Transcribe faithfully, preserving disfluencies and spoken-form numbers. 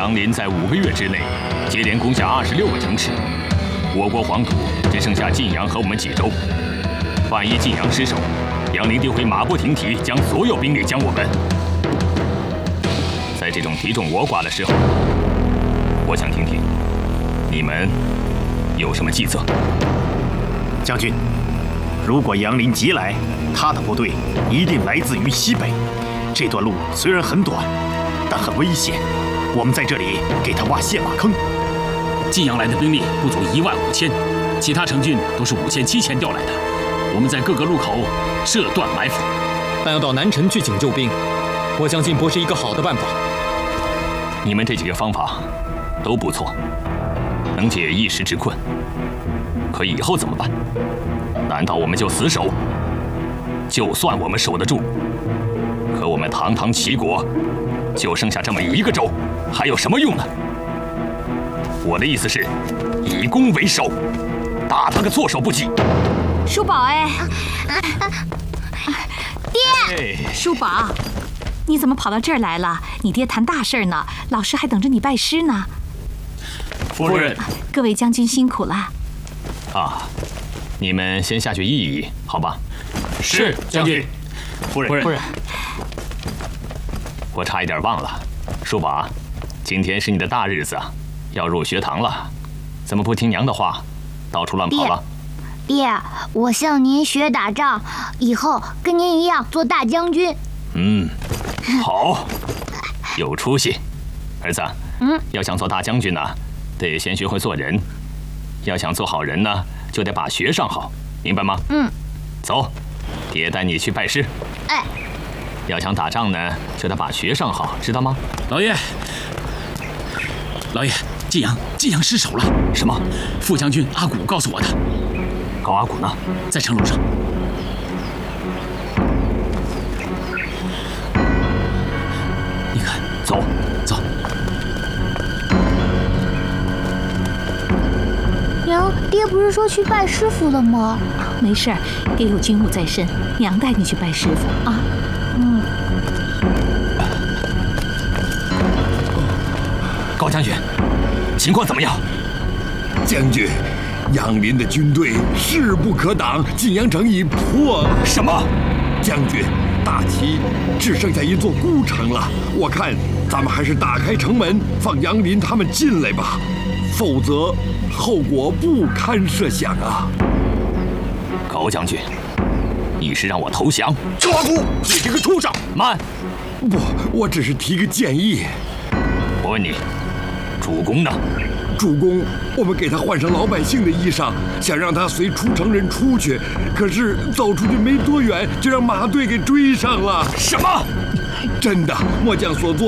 杨林在五个月之内接连攻下二十六个城池，我国黄土只剩下晋阳和我们济州。万一晋阳失守，杨林定会马不停蹄将所有兵力将我们。在这种敌众我寡的时候，我想听听你们有什么计策。 将军，如果杨林急来，他的部队一定来自于西北。这段路虽然很短，但很危险。我们在这里给他挖陷马坑。 晋阳来的兵力不足一万五千，其他城郡都是五千、七千调来的。我们在各个路口设断埋伏， 但要到南陈去请救兵，我相信不是一个好的办法。 你们这几个方法都不错，能解一时之困。可以后怎么办？难道我们就死守？就算我们守得住，可我们堂堂齐国就剩下这么一个州，还有什么用呢？我的意思是，以攻为守，打他个措手不及。 叔宝哎， 爹， 叔宝，你怎么跑到这儿来了？你爹谈大事呢，老师还等着你拜师呢。 夫人， 各位将军辛苦了。 啊，你们先下去议议，好吧？ 是将军。 夫人，夫人，我差一点忘了，叔宝啊，今天是你的大日子啊，要入学堂了，怎么不听娘的话，到处乱跑了？ 爹，我向您学打仗，以后跟您一样做大将军。 嗯，好，有出息。儿子，嗯，要想做大将军呢，得先学会做人。要想做好人呢，就得把学上好，明白吗？ 嗯。 走，爹带你去拜师。 哎。 要想打仗呢，就得把学上好，知道吗？ 老爷，老爷，晋阳，晋阳失守了。 什么？ 副将军阿古告诉我的。 高阿古呢？ 在城楼上。你看， 走， 走。 娘，爹不是说去拜师傅了吗？ 没事儿，爹有军务在身，娘带你去拜师傅啊。嗯。 高将军，情况怎么样？ 将军，杨林的军队势不可挡，晋阳城已破。 什么？ 将军，大齐只剩下一座孤城了。我看咱们还是打开城门，放杨林他们进来吧，否则后果不堪设想啊！ 高将军，你是让我投降？ 周阿古，你这个畜生！ 慢！ 不，我只是提个建议。 我问你，主公呢？ 主公，我们给他换上老百姓的衣裳，想让他随出城人出去，可是走出去没多远，就让马队给追上了。 什么？ 真的，末将所做